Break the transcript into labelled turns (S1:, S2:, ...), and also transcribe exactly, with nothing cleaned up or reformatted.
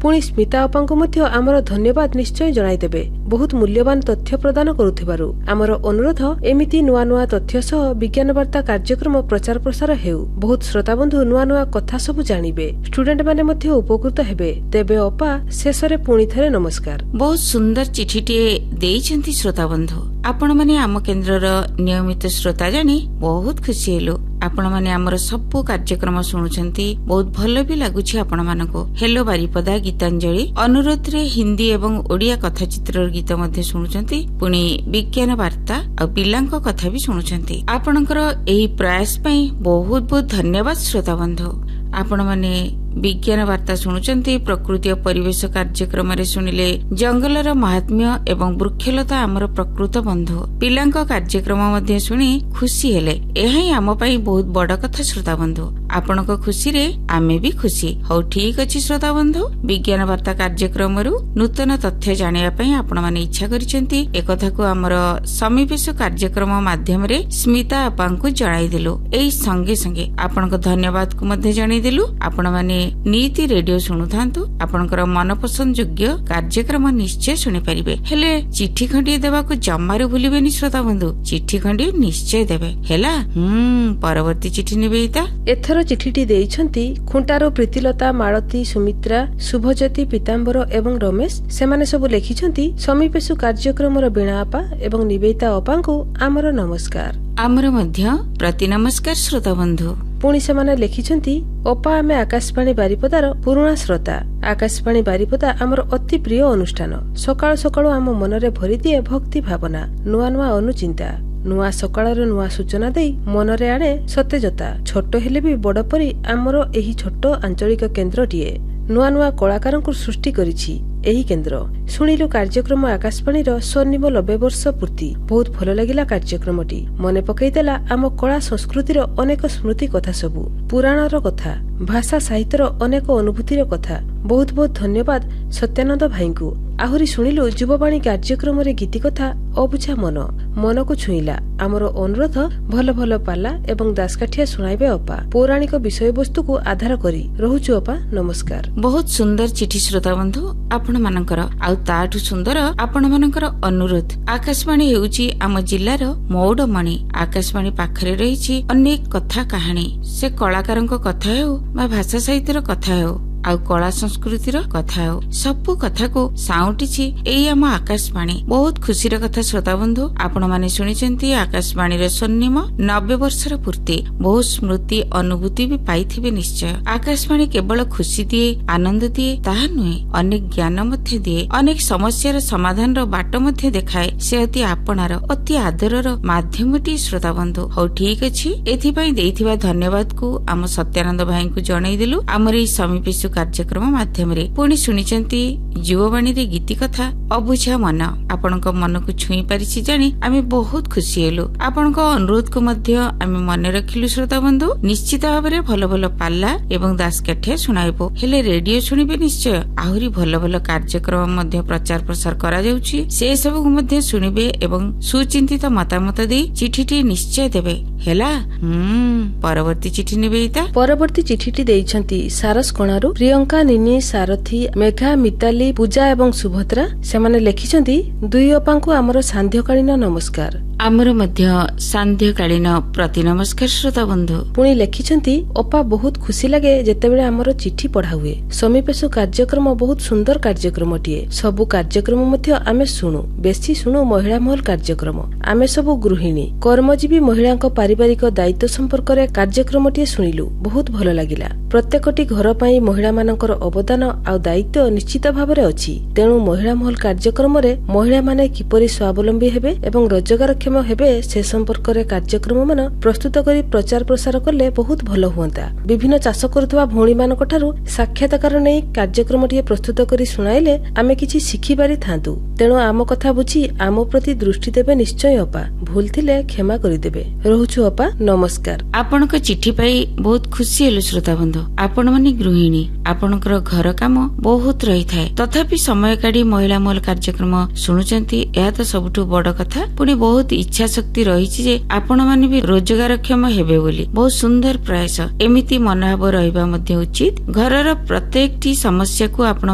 S1: पुणी स्मिता अपांको मध्य आमर धन्यवाद निश्चय जणाइदेबे बहुत मूल्यवान तथ्य प्रदान करुथिबारु। आमर अनुरोध एमिति नुआ नुआ तथ्य सह विज्ञान वार्ता कार्यक्रम प्रचार प्रसार हेउ। बहुत श्रोताबंधु नुआ नुआ कथा सब जानिबे, स्टूडेंट माने मध्य उपकृत हेबे। तेबे अपा शेषरे पुणी थरे नमस्कार।
S2: बहुत सुंदर चिठीटिए देइछन्ति श्रोताबंधु। आपण माने आम केन्द्रर नियमित श्रोता जानी बहुत खुशी हेलु। आपण माने आमर सबु कार्यक्रम सुनुछन्ति, बहुत भल भी लागुछि आपण मानको। हेलो बारिपदा, गीतांजलि अनुरोध रे हिंदी एवं ओडिया कथाचित्र गीत मध्ये सुनुछन्ति, पुणी विज्ञान वार्ता आ पिलांक कथा भी सुनुछन्ति। आपणकर एही प्रयास पई बहुत बहुत धन्यवाद श्रोता बंधु। आपण माने विज्ञान वार्ता शुणुचंती। प्रकृति और परिवेश कार्यक्रम रे सुनिले जंगलर महात्म्य एवं वृक्षलता आमर प्रकृत बंधु। पिलांक कार्यक्रम मध्ये सुनी खुशी हेले। एही आम पई बहुत बड़ कथा श्रोता बंधु। आपणक खुशी रे आमे भी खुशी। हो ठीक अछि श्रोता बंधु, विज्ञान वार्ता कार्यक्रम रु नूतन तथ्य जानिया पई आपण माने इच्छा करिसेंती। ए कथा को आमर समीपेश कार्यक्रम माध्यम रे स्मिता अपांकु जणाई देलु। एई संगे संगे आपणक धन्यवाद को मध्ये जणाई देलु। आपण माने नीति रेडियो शुणुथांतु। आपणकर मनपसंद योग्य कार्यक्रम निश्चय शुणी पारिबे। हेले चिठी खंडी देबाकु जम्मारू भूलिबेनी श्रोता बंधु। चिठी खंडी निश्चय देबे हेला। हम्म परवर्ती चिठी नेबेता।
S1: एथर चिठीटी देइछन्ती खुंटारो प्रीतिलता, मालती, सुमित्रा, शुभज्योति, पीताम्बर एवं रमेश। सेमाने सब लेखिछन्ती समीपेशु कार्यक्रमर बीणा अपा एवं निवेदिता अपांकु आमर नमस्कार।
S2: आमर मध्य प्रति नमस्कार श्रोता बंधु।
S1: पुणी सेमाने लेखिछन्ती अपा आमे आकाशवाणी बारिपदार पुराणा श्रोता। आकाशवाणी बारिपदा आमर अति प्रिय अनुष्ठान। सकाळ सकाळ आम मनरे भरी दिए भक्ति भावना, नुआ नुआ अनुचिंता। नुआ सकाळर नुआ सूचना देई मनरे आणे सतेजता। छोट हेले भी बड़ परी आमर एही छोट आंचलिक केन्द्रटीए नुआ नुआ कलाकारंकु सृष्टि करिछि। एही केन्द्र शुणिलु कार्यक्रम आकाशवाणीर स्वर्णिम नब्बे वर्ष पूर्ति। बहुत भल लागिला कार्यक्रमटी। मने पकईदेला आम कला संस्कृतिर अनेक स्मृति कथा सबु, पुराणर कथा, भाषा साहित्यर अनेक अनुभूतिर कथा। बहुत बहुत धन्यवाद सत्यानंद भाईଙ୍କୁ। आहुरी शुणिलु युववाणी कार्यक्रम रे गीति कथा अबुझा मन मन को छुईला। आमर अनुरोध भल भल पाला एवं दासकाठिया सुनाइबे अपा। पौराणिक विषय वस्तु को आधार करी रहुछु अपा। नमस्कार।
S2: बहुत सुंदर चिठी श्रोता बंधु आपण मानकर। आ ताठु सुंदर आपण मानकर अनुरोध। आकाशवाणी हेउची आम जिल्लार मौडमणि। आकाशवाणी पाखरे रहिछि अनेक कथा कहानी। से कलाकारंक कथा हेउ बा भाषा साहित्यर कथा हेउ आउ कला संस्कृतिर कथा हो, सबु कथा को साउंटिछि एई आम आकाशवाणी। बहुत खुशीर कथा श्रोता बंधु। आपण माने सुनिचंती आकाशवाणी रे स्वर्णिम नब्बे वर्षर पूर्ति। बहुत स्मृति अनुभूति भी पाइथिबे निश्चय। आकाशवाणी केवल खुशी दिए, आनंद दिए ताहा नुहे, अनेक ज्ञान मध्य दिए, अनेक समस्यार समाधान रो बाट मध्य देखाए। से अति आपणार अति आदरर माध्यमटी श्रोता बंधु। हो ठीक अछि, एथि पई देइथिबा धन्यवाद को आम सत्यानंद भाई को जणाई देलु। हमर एई समीपेशु कार्यक्रम माध्यम रे पुणी शुणिचंती युववाणी रे गीति कथा अबुझा मन। आपनक मन को छुई पारिछि जानी आमे बहुत खुशी हेलु। आपनक अनुरोध को मध्य आमे मने रखिलु श्रोता बंधु। निश्चित भाबरे भल भल पाल्ला एवं दासकाठिया सुनाइबो। हेले रेडियो सुनिबे निश्चय। आहुरी भल भल कार्यक्रम मध्य प्रचार प्रसार करा जाउछि। से सब को मध्य सुनिबे एवं सुचिंतित मतामत देई चिठीटी निश्चय देबे हेला। हम्म परवर्ती चिठी नेबेता।
S1: परवर्ती चिठीटी देइछन्ती सारस कोणारू प्रियंका, निनी, सारथी, मेघा, मिताली, पूजा एवं सुभद्रा। सेमाने लेखिछन्ती दुई अपांकु आमर सांध्यकालीन नमस्कार।
S2: आमर मध्य सांध्यकालीन प्रति नमस्कार श्रोता बंधु।
S1: पुणी लेखिछन्ती अपा बहुत खुशी लागे जेतेबेले आमर चिठी पढ़ा हुए। समीपेशु कार्यक्रम बहुत सुंदर कार्यक्रमटीए। सबु कार्यक्रम मध्य आमे सुनु, बेसी सुनु महिला महल कार्यक्रम। आमे सबु गृहिणी कर्मजीवी महिलांक पारिवारिक दायित्व संपर्क रे कार्यक्रमटीए सुनिलु। बहुत भल लागिला। प्रत्येकटी घर पई महिला मानकर अवदान आ दायित्व निश्चित भाबरे अछि। तेणु महिला महल कार्यक्रम रे महिला माने किपरि स्वावलंबी हेबे एवं रोजगार क्षम हेबे से संपर्क रे कार्यक्रम मान प्रस्तुत करी प्रचार प्रसार करले बहुत भल हुअंता। विभिन्न चाष करुवा भौणी मानक ठारू साक्षात्कार नै कार्यक्रमटीए प्रस्तुत करी सुनाइले आमे किछि शिखि पारि थांतु। तेणु आम कथा बुझी आम प्रति दृष्टि देबे निश्चय अपा। भूल थिले क्षमा करि देबे। रहुछु अपा। नमस्कार।
S2: आपनक चिठी पाई बहुत खुशी हेलु श्रोता बंधु। आपण माने गृहिणी, आपनकर घर काम बहुत रही थाए, तथापि समय काढी महिला महल कार्यक्रम सुनुचंती। एहा तो सबुठु बड़ कथा। पुणी बहुत इच्छा शक्ति रही जे आपण माने भी रोजगार क्षम हेबे बोली। बहुत सुंदर प्रयास। एमिति मनोभाव रहिबा मध्ये उचित। घरर प्रत्येकटी समस्या को आपण